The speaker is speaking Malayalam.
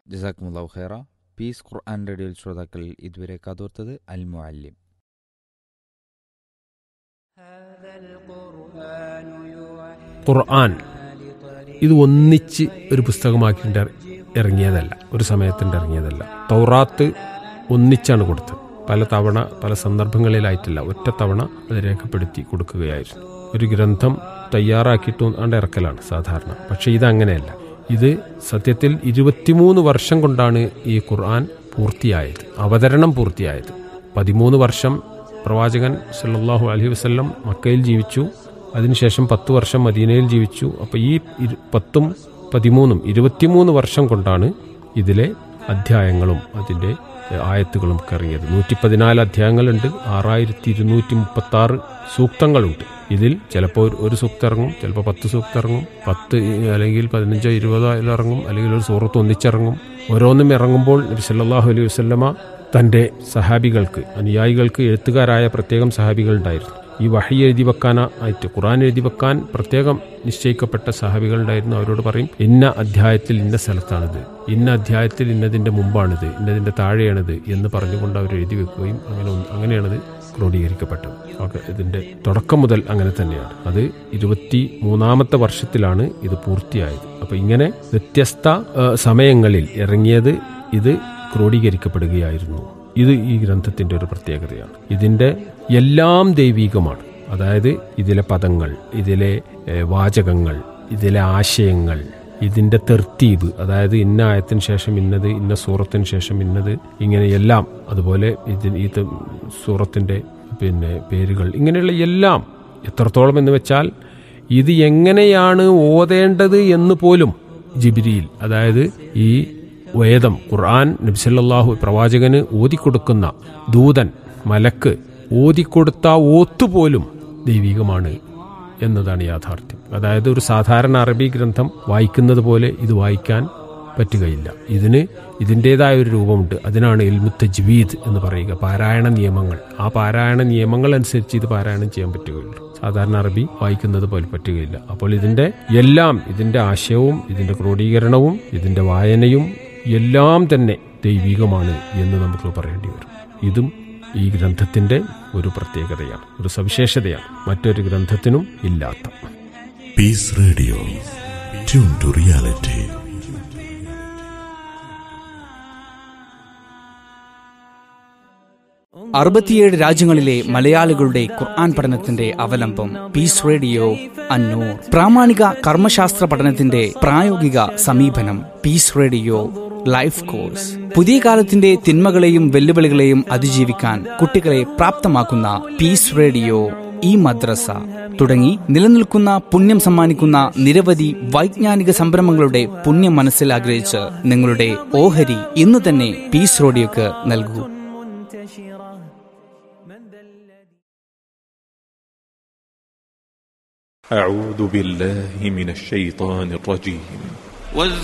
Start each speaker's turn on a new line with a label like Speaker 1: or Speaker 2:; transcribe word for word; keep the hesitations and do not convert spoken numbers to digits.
Speaker 1: ജസാക്കുമുല്ലാഹു ഖൈറ. പീസ് ഖുർആൻ റേഡിയോയിൽ ശ്രോതാക്കൾ ഇതുവരെ കാതോർത്തത് അൽ മുഅല്ലിം.
Speaker 2: ഖുർആൻ ഇത് ഒന്നിച്ച് ഒരു പുസ്തകമാക്കിയിട്ട് ഇറങ്ങിയതല്ല, ഒരു സമയത്തിൻ്റെ ഇറങ്ങിയതല്ല. തൗറാത്ത് ഒന്നിച്ചാണ് കൊടുത്തത്. പല തവണ പല സന്ദർഭങ്ങളിലായിട്ടില്ല, ഒറ്റ തവണ അത് രേഖപ്പെടുത്തി കൊടുക്കുകയായിരുന്നു. ഒരു ഗ്രന്ഥം തയ്യാറാക്കിയിട്ട് ആണ്ട് ഇറക്കലാണ് സാധാരണ. പക്ഷേ ഇതങ്ങനെയല്ല. ഇത് സത്യത്തിൽ ഇരുപത്തിമൂന്ന് വർഷം കൊണ്ടാണ് ഈ ഖുർആൻ പൂർത്തിയായത്, അവതരണം പൂർത്തിയായത്. പതിമൂന്ന് വർഷം പ്രവാചകൻ സല്ലല്ലാഹു അലൈഹി വസല്ലം മക്കയിൽ ജീവിച്ചു. അതിനുശേഷം പത്ത് വർഷം മദീനയിൽ ജീവിച്ചു. അപ്പോൾ ഈ പത്തും പതിമൂന്നും ഇരുപത്തിമൂന്ന് വർഷം കൊണ്ടാണ് ഇതിലെ അധ്യായങ്ങളും അതിൻ്റെ ആയത്തുകളും ഒക്കെ ഇറങ്ങിയത്. നൂറ്റി പതിനാല് അധ്യായങ്ങളുണ്ട്, ആറായിരത്തി ഇരുന്നൂറ്റി മുപ്പത്തി ആറ് സൂക്തങ്ങളുണ്ട്. ഇതിൽ ചിലപ്പോൾ ഒരു സൂക്തം ഇറങ്ങും, ചിലപ്പോൾ പത്ത് സൂക്തം ഇറങ്ങും, പത്ത് അല്ലെങ്കിൽ പതിനഞ്ചോ ഇരുപതോ അതിൽ ഇറങ്ങും, അല്ലെങ്കിൽ ഒരു സൂറത്ത് ഒന്നിച്ചിറങ്ങും. ഓരോന്നും ഇറങ്ങുമ്പോൾ നബി സല്ലല്ലാഹു അലൈഹി വസല്ലമ തൻ്റെ സഹാബികൾക്ക്, അനുയായികൾക്ക് എഴുത്തുകാരായ പ്രത്യേകം സഹാബികളുണ്ടായിരുന്നു. ഈ വഹി എഴുതി വെക്കാനായിട്ട്, ഖുർആൻ എഴുതി വെക്കാൻ പ്രത്യേകം നിശ്ചയിക്കപ്പെട്ട സഹാബികളുണ്ടായിരുന്നു. അവരോട് പറയും, ഇന്ന അധ്യായത്തിൽ ഇന്ന സ്ഥലത്താണിത്, ഇന്ന അധ്യായത്തിൽ ഇന്നതിൻ്റെ മുമ്പാണിത്, ഇന്നതിൻ്റെ താഴെയാണിത് എന്ന് പറഞ്ഞുകൊണ്ട് അവർ എഴുതി വെക്കുകയും അങ്ങനെ അങ്ങനെയാണിത് ക്രോഡീകരിക്കപ്പെട്ടത്. ഓക്കെ, ഇതിൻ്റെ തുടക്കം മുതൽ അങ്ങനെ തന്നെയാണ്. അത് ഇരുപത്തി മൂന്നാമത്തെ വർഷത്തിലാണ് ഇത് പൂർത്തിയായത്. അപ്പോൾ ഇങ്ങനെ വ്യത്യസ്ത സമയങ്ങളിൽ ഇറങ്ങിയത് ഇത് ക്രോഡീകരിക്കപ്പെടുകയായിരുന്നു. ഇത് ഈ ഗ്രന്ഥത്തിൻ്റെ ഒരു പ്രത്യേകതയാണ്. ഇതിൻ്റെ എല്ലാം ദൈവീകമാണ്. അതായത് ഇതിലെ പദങ്ങൾ, ഇതിലെ വാചകങ്ങൾ, ഇതിലെ ആശയങ്ങൾ, ഇതിൻ്റെ തെർത്തീബ്, അതായത് ഇന്ന ആയത്തിന് ശേഷം ഇന്നത്, ഇന്ന സൂറത്തിന് ശേഷം ഇന്നത്, ഇങ്ങനെയെല്ലാം. അതുപോലെ ഇതിന് ഈ സൂറത്തിൻ്റെ പിന്നെ പേരുകൾ, ഇങ്ങനെയുള്ള എല്ലാം എത്രത്തോളം എന്ന് വെച്ചാൽ ഇത് എങ്ങനെയാണ് ഓതേണ്ടത് എന്ന് പോലും ജിബ്രീൽ, അതായത് ഈ വേദം ഖുർആൻ നബി സല്ലല്ലാഹു പ്രവാചകന് ഓതിക്കൊടുക്കുന്ന ദൂതൻ മലക്ക് ഓതിക്കൊടുത്ത ഓത്തുപോലും ദൈവികമാണ് എന്നതാണ് യാഥാർത്ഥ്യം. അതായത് ഒരു സാധാരണ അറബി ഗ്രന്ഥം വായിക്കുന്നത് പോലെ ഇത് വായിക്കാൻ പറ്റുകയില്ല. ഇതിന് ഇതിൻ്റെതായ ഒരു രൂപമുണ്ട്. അതിനാണ് ഇൽമു തജ്വീദ് എന്ന് പറയുക, പാരായണ നിയമങ്ങൾ. ആ പാരായണ നിയമങ്ങൾ അനുസരിച്ച് ഇത് പാരായണം ചെയ്യാൻ പറ്റുകയുള്ളൂ. സാധാരണ അറബി വായിക്കുന്നത് പോലെ പറ്റുകയില്ല. അപ്പോൾ ഇതിൻ്റെ എല്ലാം, ഇതിൻ്റെ ആശയവും ഇതിൻ്റെ ക്രോഡീകരണവും ഇതിൻ്റെ വായനയും എല്ലാം തന്നെ ദൈവികമാണ് എന്ന് നമുക്ക് പറയേണ്ടി വരും. ഇതും ഈ ഗ്രന്ഥത്തിൻ്റെ ഒരു പ്രത്യേകതയാണ്, ഒരു സവിശേഷതയാണ്, മറ്റൊരു ഗ്രന്ഥത്തിനും ഇല്ലാത്ത.
Speaker 3: Piece radio, tune to reality.
Speaker 4: അറുപത്തിയേഴ് രാജ്യങ്ങളിലെ മലയാളികളുടെ ഖുർആൻ പഠനത്തിന്റെ അവലംബം പീസ് റേഡിയോ അന്നൂർ. പ്രാമാണിക കർമ്മശാസ്ത്ര പഠനത്തിന്റെ പ്രായോഗിക സമീപനം പീസ് റേഡിയോ ലൈഫ് കോഴ്സ്. പുതിയ കാലത്തിന്റെ തിന്മകളെയും വെല്ലുവിളികളെയും അതിജീവിക്കാൻ കുട്ടികളെ പ്രാപ്തമാക്കുന്ന പീസ് റേഡിയോ ഈ മദ്രസ തുടങ്ങി നിലനിൽക്കുന്ന പുണ്യം സമ്മാനിക്കുന്ന നിരവധി വൈജ്ഞാനിക സംരംഭങ്ങളുടെ പുണ്യം മനസ്സിൽ ആഗ്രഹിച്ച് നിങ്ങളുടെ ഓഹരി ഇന്ന് തന്നെ പീസ് റേഡിയോക്ക് നൽകൂ.
Speaker 3: أعوذ بالله من الشيطان الرجيم.